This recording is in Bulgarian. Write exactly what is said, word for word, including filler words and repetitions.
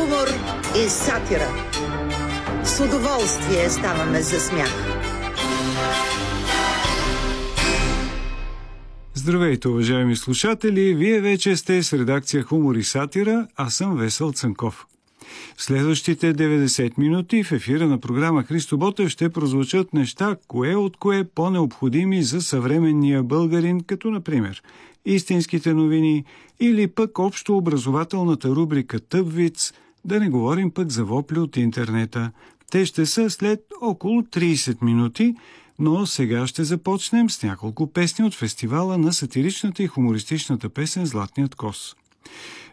Хумор и сатира. С удоволствие ставаме за смях. Здравейте, уважаеми слушатели! Вие вече сте с редакция Хумор и сатира, аз съм Весел Цанков. В следващите деветдесет минути в ефира на програма Христо Ботев ще прозвучат неща, кое от кое по-необходими за съвременния българин, като например истинските новини или пък общо образователната рубрика Тъпвиц, да не говорим пък за вопли от интернета. Те ще са след около трийсет минути, но сега ще започнем с няколко песни от фестивала на сатиричната и хумористичната песен «Златният кос».